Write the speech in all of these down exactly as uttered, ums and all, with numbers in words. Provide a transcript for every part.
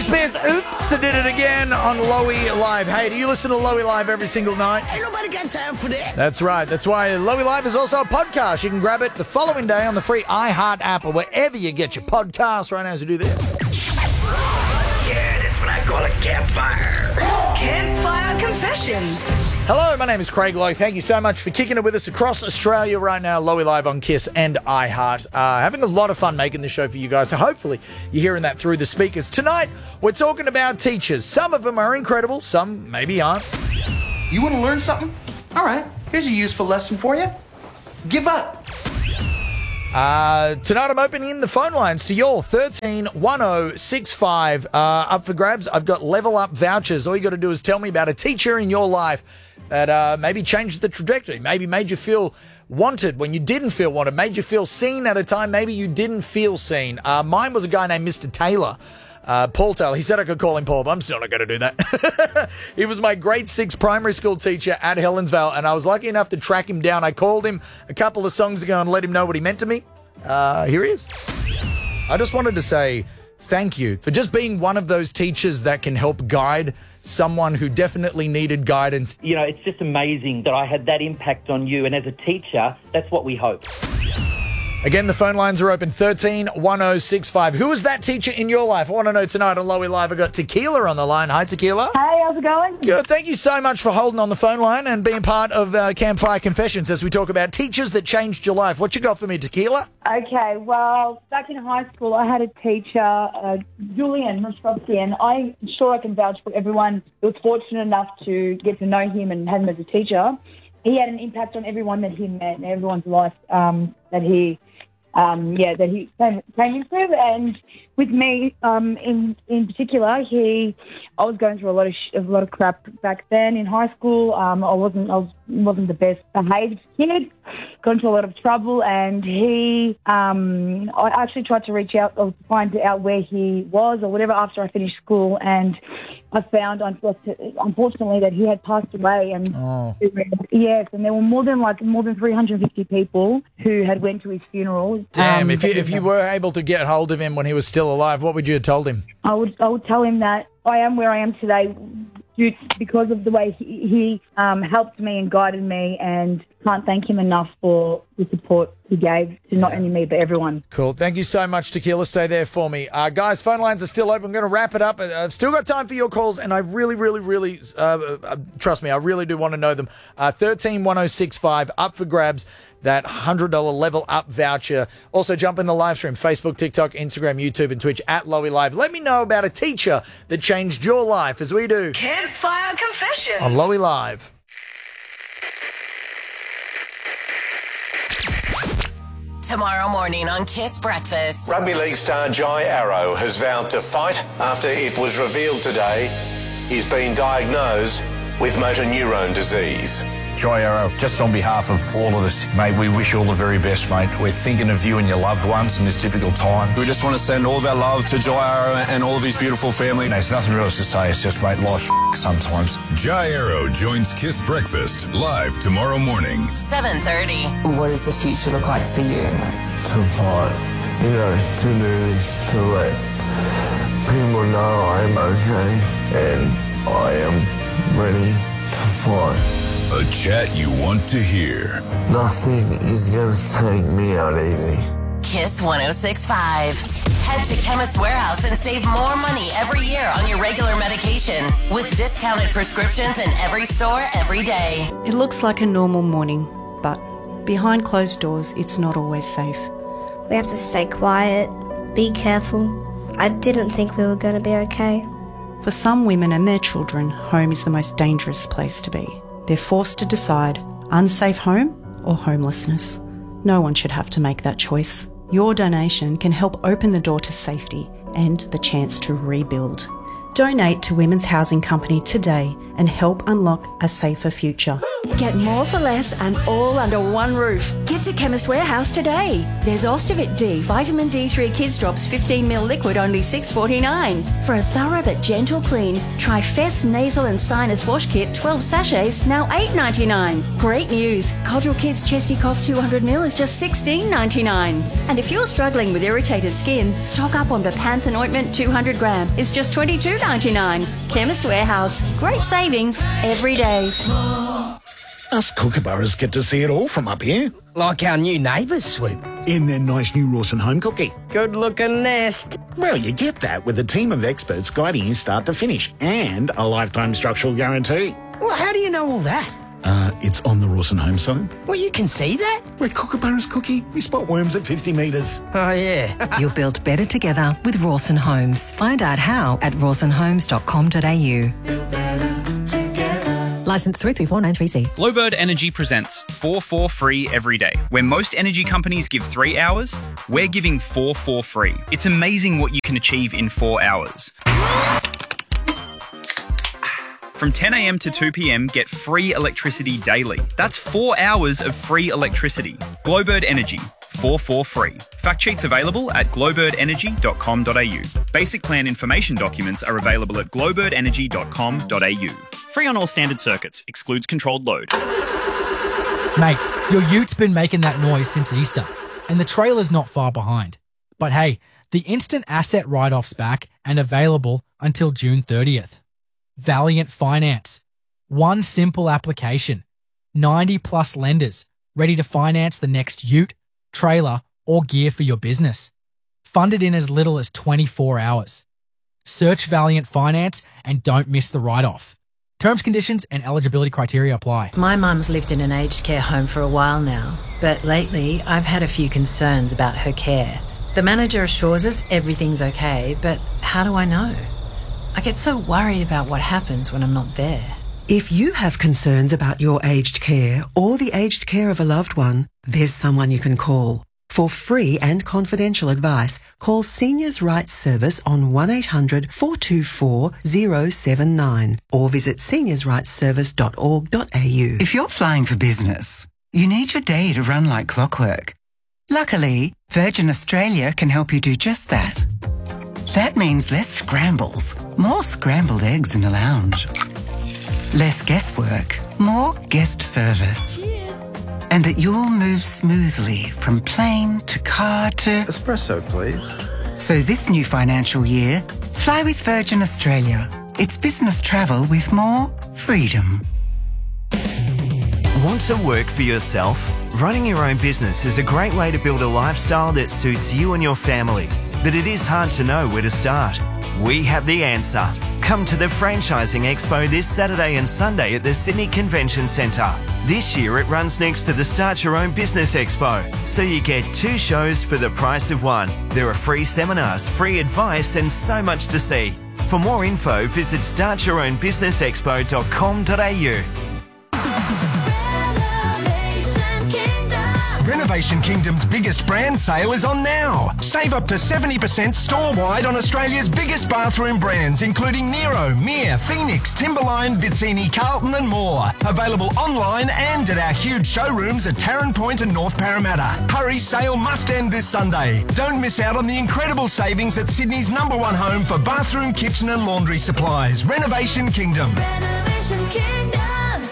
Smith, oops, I did it again on Lowy Live. Hey, do you listen to Lowy Live every single night? Ain't nobody got time for that. That's right. That's why Lowy Live is also a podcast. You can grab it the following day on the free iHeart app or wherever you get your podcasts right now as we do this. Yeah, that's what I call a campfire. Campfire Confessions. Hello, my name is Craig Lowe. Thank you so much for kicking it with us across Australia right now. Lowy Live on Kiss and iHeart. Uh, having a lot of fun making this show for you guys, so hopefully you're hearing that through the speakers. Tonight, we're talking about teachers. Some of them are incredible, some maybe aren't. You want to learn something? All right, here's a useful lesson for you. Give up. Uh, tonight I'm opening the phone lines to your thirteen one oh six five. Uh, up for grabs, I've got level up vouchers. All you got to do is tell me about a teacher in your life that uh, maybe changed the trajectory, maybe made you feel wanted when you didn't feel wanted, made you feel seen at a time maybe you didn't feel seen. Uh, mine was a guy named Mister Taylor. Uh, Paul Taylor. He said I could call him Paul, but I'm still not going to do that. He was my grade six primary school teacher at Helensvale, and I was lucky enough to track him down. I called him a couple of songs ago and let him know what he meant to me. Uh, here he is. I just wanted to say thank you for just being one of those teachers that can help guide someone who definitely needed guidance. You know, it's just amazing that I had that impact on you, and as a teacher, that's what we hope. Again, the phone lines are open, thirteen one oh six five. Who is that teacher in your life? I want to know tonight on Lowy Live. I've got Tequila on the line. Hi, Tequila. Hey, how's it going? Good. Thank you so much for holding on the phone line and being part of uh, Campfire Confessions as we talk about teachers that changed your life. What you got for me, Tequila? Okay, well, back in high school, I had a teacher, uh, Julian Rostrovsky, and I'm sure I can vouch for everyone who was fortunate enough to get to know him and have him as a teacher. He had an impact on everyone that he met and everyone's life um, that he... Um, yeah, that he came, came into, and with me, um, in in particular, he, I was going through a lot of sh- a lot of crap back then in high school. Um, I wasn't I was, wasn't the best behaved kid, got into a lot of trouble, and he, um, I actually tried to reach out or find out where he was or whatever after I finished school, and I found unfortunately that he had passed away, and oh. yes, and there were more than like more than three hundred fifty people who had went to his funeral. Damn, um, if you if you were able to get hold of him when he was still alive, what would you have told him? I would I would tell him that I am where I am today due because of the way he, he um, helped me and guided me, and can't thank him enough for the support he gave to not only me but everyone. Cool. Thank you so much, Tequila. Stay there for me. Uh, guys, phone lines are still open. I'm going to wrap it up. I've still got time for your calls, and I really, really, really, uh, uh, trust me, I really do want to know them. Uh, thirteen one oh six five, up for grabs. That one hundred dollars level up voucher. Also, jump in the live stream, Facebook, TikTok, Instagram, YouTube, and Twitch at Lowy Live. Let me know about a teacher that changed your life as we do Campfire Confessions on Lowy Live. Tomorrow morning on Kiss Breakfast. Rugby league star Jai Arrow has vowed to fight after it was revealed today he's been diagnosed with motor neurone disease. Jai Arrow, just on behalf of all of us, mate, we wish you all the very best, mate. We're thinking of you and your loved ones in this difficult time. We just want to send all of our love to Jai Arrow and all of his beautiful family. There's nothing else to say. It's just, mate, life's sometimes. Jai Arrow joins Kiss Breakfast live tomorrow morning. seven thirty. What does the future look like for you? To fight, you know, to do this, to let people know I'm okay and I am ready to fight. A chat you want to hear. Nothing is going to take me out easy. Kiss one oh six point five. Head to Chemist Warehouse and save more money every year on your regular medication with discounted prescriptions in every store every day. It looks like a normal morning, but behind closed doors, it's not always safe. We have to stay quiet, be careful. I didn't think we were going to be okay. For some women and their children, home is the most dangerous place to be. They're forced to decide unsafe home or homelessness. No one should have to make that choice. Your donation can help open the door to safety and the chance to rebuild. Donate to Women's Housing Company today and help unlock a safer future. Get more for less and all under one roof. Get to Chemist Warehouse today. There's Ostivit D, Vitamin D three Kids Drops fifteen milliliter liquid, only six forty-nine. For a thorough but gentle clean, try Fess Nasal and Sinus Wash Kit twelve sachets, now eight ninety-nine. Great news. Codral Kids Chesty Cough two hundred milliliters is just sixteen ninety-nine. And if you're struggling with irritated skin, stock up on Bepanthen Ointment two hundred gram. It's just twenty-two ninety-nine. Chemist Warehouse. Great savings every day. Us kookaburras get to see it all from up here. Like our new neighbours, Swoop. In their nice new Rawson home cookie. Good-looking nest. Well, you get that with a team of experts guiding you start to finish and a lifetime structural guarantee. Well, how do you know all that? Uh, it's on the Rawson home side. Well, you can see that? Where kookaburras cookie, we spot worms at fifty metres. Oh, yeah. You're built better together with Rawson Homes. Find out how at rawson homes dot com dot a u. Licence three three four nine three C. Glowbird Energy presents four for free every day. Where most energy companies give three hours, we're giving four for free. It's amazing what you can achieve in four hours. From ten a m to two p m, get free electricity daily. That's four hours of free electricity. Glowbird Energy, four for free. Fact sheets available at glowbird energy dot com dot a u. Basic plan information documents are available at glowbird energy dot com dot a u. Free on all standard circuits. Excludes controlled load. Mate, your ute been making that noise since Easter, and the trailer's not far behind. But hey, the instant asset write-off's back and available until June thirtieth. Valiant Finance. One simple application. ninety plus lenders ready to finance the next ute, trailer, or gear for your business. Funded in as little as twenty-four hours. Search Valiant Finance and don't miss the write-off. Terms, conditions, and eligibility criteria apply. My mum's lived in an aged care home for a while now, but lately I've had a few concerns about her care. The manager assures us everything's okay, but how do I know? I get so worried about what happens when I'm not there. If you have concerns about your aged care or the aged care of a loved one, there's someone you can call. For free and confidential advice, call Seniors Rights Service on one eight hundred four two four zero seven nine or visit seniors rights service dot org dot a u. If you're flying for business, you need your day to run like clockwork. Luckily, Virgin Australia can help you do just that. That means less scrambles, more scrambled eggs in the lounge. Less guesswork, more guest service. Cheers. And that you'll move smoothly from plane to car to... Espresso, please. So this new financial year, fly with Virgin Australia. It's business travel with more freedom. Want to work for yourself? Running your own business is a great way to build a lifestyle that suits you and your family. But it is hard to know where to start. We have the answer. Come to the Franchising Expo this Saturday and Sunday at the Sydney Convention Centre. This year it runs next to the Start Your Own Business Expo, so you get two shows for the price of one. There are free seminars, free advice and so much to see. For more info, visit start your own business expo dot com dot a u. Renovation Kingdom's biggest brand sale is on now. Save up to seventy percent store-wide on Australia's biggest bathroom brands, including Nero, Mir, Phoenix, Timberline, Vizzini, Carlton and more. Available online and at our huge showrooms at Tarrant Point and North Parramatta. Hurry, sale must end this Sunday. Don't miss out on the incredible savings at Sydney's number one home for bathroom, kitchen and laundry supplies. Renovation Kingdom. Renovation Kingdom.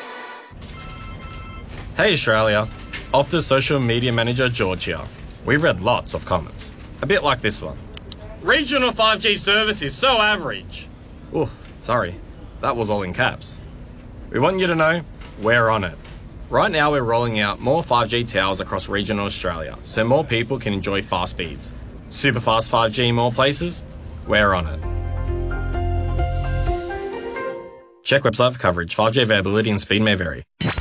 Hey Australia. Optus social media manager George here. We've read lots of comments. A bit like this one. Regional five G service is so average. Oh, sorry. That was all in caps. We want you to know we're on it. Right now we're rolling out more five G towers across regional Australia so more people can enjoy fast speeds. Super fast five G in more places? We're on it. Check website for coverage. five G availability and speed may vary.